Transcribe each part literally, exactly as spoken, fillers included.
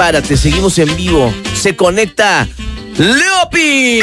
párate, seguimos en vivo. Se conecta Leopi.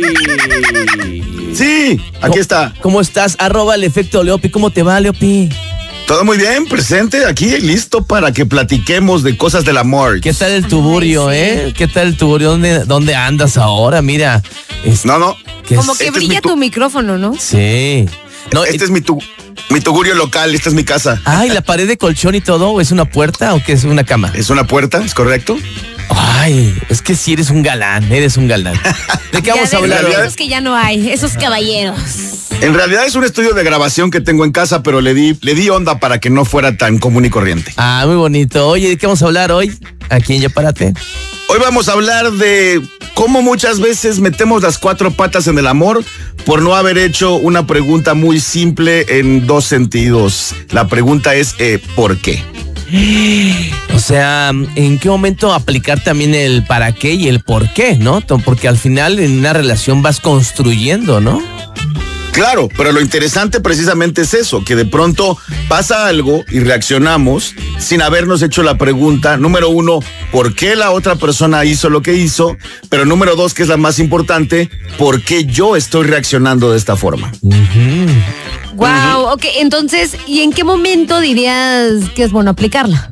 Sí, aquí está. ¿Cómo estás? Arroba el efecto Leopi. ¿Cómo te va, Leopi? Todo muy bien, presente aquí, listo para que platiquemos de cosas del amor. ¿Qué tal el tuburio, Ay, sí. eh? ¿Qué tal el tuburio? ¿Dónde, dónde andas ahora? Mira. Es, no, no. Como es, que este brilla es tu... tu micrófono, ¿no? Sí. No, este eh... es mi, tu... mi tugurio local, esta es mi casa. Ay, ¿la pared de colchón y todo? ¿Es una puerta o qué es una cama? Es una puerta, ¿es correcto? Ay, es que sí eres un galán, eres un galán. ¿De qué vamos a hablar? Esos que ya no hay, esos caballeros. En realidad es un estudio de grabación que tengo en casa, pero le di, le di onda para que no fuera tan común y corriente. Ah, muy bonito. Oye, ¿de qué vamos a hablar hoy? Aquí en Ya Párate. Hoy vamos a hablar de cómo muchas veces metemos las cuatro patas en el amor por no haber hecho una pregunta muy simple en dos sentidos. La pregunta es, eh, ¿por qué? O sea, ¿en qué momento aplicar también el para qué y el por qué, no? Porque al final en una relación vas construyendo, ¿no? Claro, pero lo interesante precisamente es eso, que de pronto pasa algo y reaccionamos sin habernos hecho la pregunta, número uno, ¿por qué la otra persona hizo lo que hizo? Pero número dos, que es la más importante, ¿por qué yo estoy reaccionando de esta forma? Uh-huh. Wow, uh-huh. Ok, entonces, ¿y en qué momento dirías que es bueno aplicarla?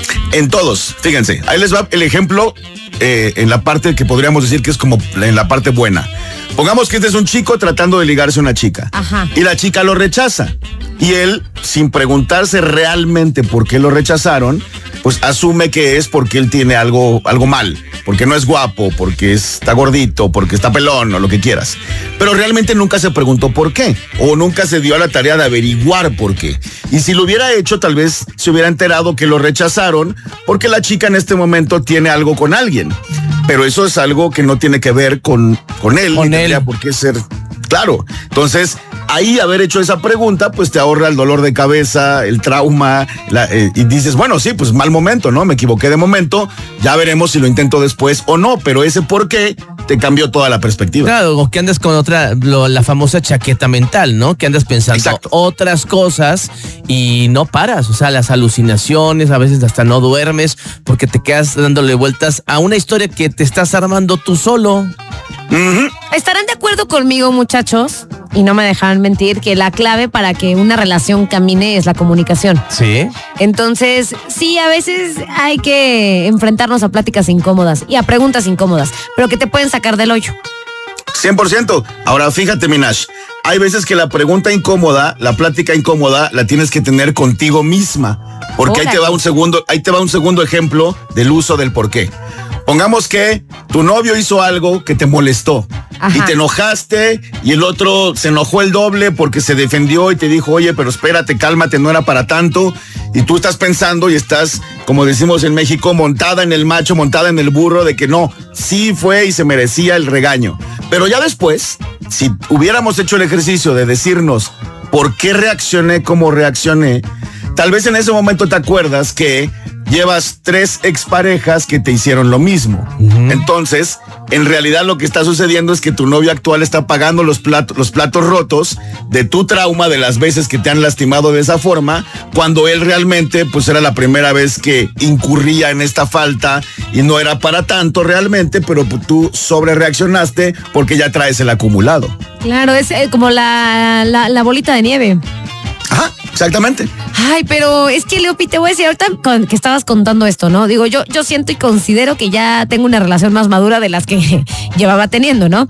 En todos, fíjense, ahí les va el ejemplo eh, en la parte que podríamos decir que es como en la parte buena. Pongamos que este es un chico tratando de ligarse a una chica. Ajá. Y la chica lo rechaza. Y él, sin preguntarse realmente por qué lo rechazaron, pues asume que es porque él tiene algo, algo mal. Porque no es guapo, porque está gordito, porque está pelón o lo que quieras. Pero realmente nunca se preguntó por qué. O nunca se dio a la tarea de averiguar por qué. Y si lo hubiera hecho, tal vez se hubiera enterado que lo rechazaron porque la chica en este momento tiene algo con alguien. Pero eso es algo que no tiene que ver con, con él. Con ni él. Tendría por qué ser claro. Entonces, ahí haber hecho esa pregunta, pues te ahorra el dolor de cabeza, el trauma, la, eh, y dices, bueno, sí, pues mal momento, ¿no? Me equivoqué de momento, ya veremos si lo intento después o no, pero ese por qué te cambió toda la perspectiva. Claro, o que andas con otra, lo, la famosa chaqueta mental, ¿no? Que andas pensando Exacto. otras cosas y no paras, o sea, las alucinaciones, a veces hasta no duermes porque te quedas dándole vueltas a una historia que te estás armando tú solo. Uh-huh. ¿Estarán de acuerdo conmigo, muchachos? Y no me dejarán mentir que la clave para que una relación camine es la comunicación. Sí. Entonces, sí, a veces hay que enfrentarnos a pláticas incómodas y a preguntas incómodas, pero que te pueden sacar del hoyo. cien por ciento. Ahora, fíjate, Minash, hay veces que la pregunta incómoda, la plática incómoda, la tienes que tener contigo misma. Porque ahí te va un segundo, ahí te va un segundo ejemplo del uso del por qué. Pongamos que tu novio hizo algo que te molestó. Ajá. Y te enojaste y el otro se enojó el doble porque se defendió y te dijo, oye, pero espérate, cálmate, no era para tanto. Y tú estás pensando y estás, como decimos en México, montada en el macho, montada en el burro de que no, sí fue y se merecía el regaño. Pero ya después, si hubiéramos hecho el ejercicio de decirnos por qué reaccioné como reaccioné, tal vez en ese momento te acuerdas que llevas tres exparejas que te hicieron lo mismo. Uh-huh. Entonces, en realidad lo que está sucediendo es que tu novio actual está pagando los platos, los platos rotos de tu trauma, de las veces que te han lastimado de esa forma, cuando él realmente pues era la primera vez que incurría en esta falta y no era para tanto realmente, pero tú sobre reaccionaste porque ya traes el acumulado. Claro, es eh, como la, la, la bolita de nieve. Ajá, exactamente. Ay, pero es que, Leopi, te voy a decir ahorita con, que estabas contando esto, ¿no? Digo, yo, yo siento y considero que ya tengo una relación más madura de las que llevaba teniendo, ¿no?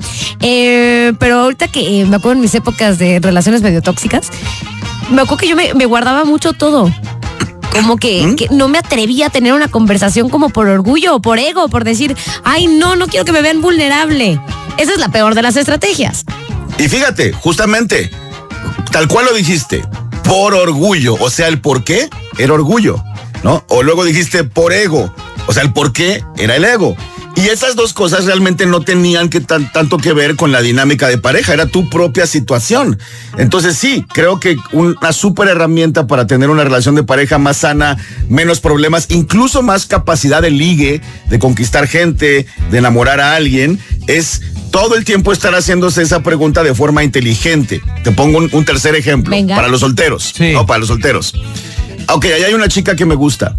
Eh, pero ahorita que eh, me acuerdo en mis épocas de relaciones medio tóxicas, me acuerdo que yo me, me guardaba mucho todo. Como que, ¿Mm? que no me atrevía a tener una conversación como por orgullo o por ego, por decir, ay, no, no quiero que me vean vulnerable. Esa es la peor de las estrategias. Y fíjate, justamente, tal cual lo dijiste, por orgullo, o sea, el por qué era orgullo, ¿no? O luego dijiste por ego, o sea, el por qué era el ego. Y esas dos cosas realmente no tenían que tan, tanto que ver con la dinámica de pareja, era tu propia situación. Entonces sí, creo que una súper herramienta para tener una relación de pareja más sana, menos problemas, incluso más capacidad de ligue, de conquistar gente, de enamorar a alguien, es todo el tiempo estar haciéndose esa pregunta de forma inteligente. Te pongo un, un tercer ejemplo. Venga. Para los solteros. Sí. No, para los solteros. Ok, ahí hay una chica que me gusta.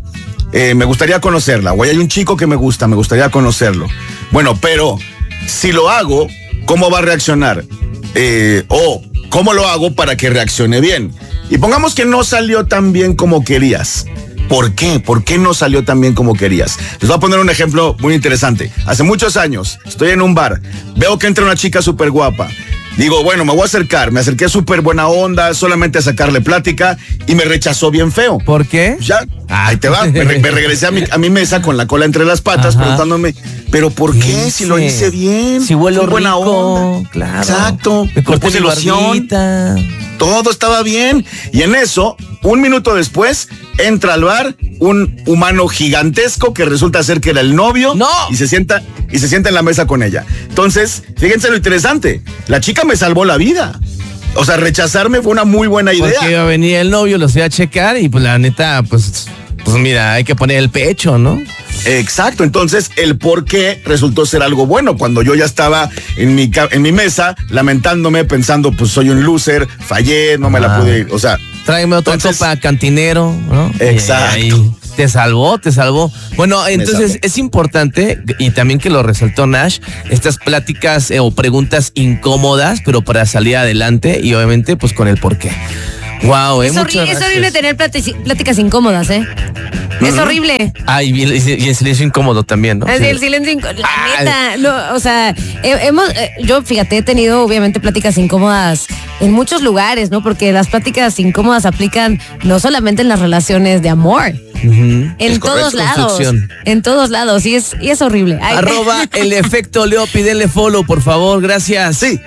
eh, me gustaría conocerla, o hay un chico que me gusta, me gustaría conocerlo. Bueno, pero si lo hago, ¿cómo va a reaccionar? Eh, o ¿cómo lo hago para que reaccione bien? Y pongamos que no salió tan bien como querías. ¿Por qué? ¿Por qué no salió tan bien como querías? Les voy a poner un ejemplo muy interesante. Hace muchos años, estoy en un bar, veo que entra una chica súper guapa. Digo, bueno, me voy a acercar. Me acerqué súper buena onda, solamente a sacarle plática, y me rechazó bien feo. ¿Por qué? Ya, ahí te va. Me, re- me regresé a mi, a mi mesa con la cola entre las patas, Ajá. preguntándome, ¿pero por ¿Qué qué? hice? Si lo hice bien. Si huelo fue buena rico, onda. claro. Exacto. Me Me corté puse mi ilusión. barbita. Todo estaba bien. Y en eso, un minuto después, entra al bar un humano gigantesco que resulta ser que era el novio. ¡No! Y se sienta, y se sienta en la mesa con ella. Entonces, fíjense lo interesante. La chica me salvó la vida. O sea, rechazarme fue una muy buena idea. Porque iba a venir el novio, los iba a checar y pues la neta, pues, pues mira, hay que poner el pecho, ¿no? Exacto, entonces el por qué resultó ser algo bueno cuando yo ya estaba en mi, ca- en mi mesa lamentándome, pensando, pues soy un loser, fallé, no me la Ah. pude, o sea. Tráeme otra Entonces- copa, cantinero, ¿no? Exacto. Y ahí te salvó, te salvó. Bueno, entonces salvó. es importante, y también que lo resaltó Nash, estas pláticas eh, o preguntas incómodas, pero para salir adelante y obviamente pues con el porqué. Wow, eh, Es, muchas horri- es gracias. horrible tener plati- pláticas incómodas, ¿eh? Es horrible. Ah, y, y- y el silencio incómodo también, ¿no? Así, Sí. el silencio incómodo. La Ay. neta, no, o sea, he- hemos, eh, yo fíjate, he tenido obviamente pláticas incómodas en muchos lugares, ¿no? Porque las pláticas incómodas aplican no solamente en las relaciones de amor, Ujú. en Es todos correcto. lados. Construcción. En todos lados, y es, y es horrible. Ay, Arroba el efecto Leopi, denle follow, por favor, gracias. Sí,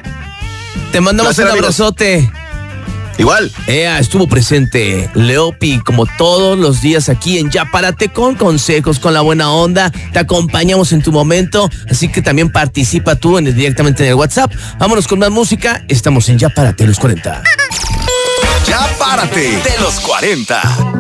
Te mandamos Placer, un amigos. abrazote. igual. Ea, estuvo presente Leopi como todos los días aquí en Ya Párate, con consejos, con la buena onda. Te acompañamos en tu momento, así que también participa tú en, directamente en el WhatsApp. Vámonos con más música. Estamos en Ya Párate, los cuarenta. Ya párate de los cuarenta.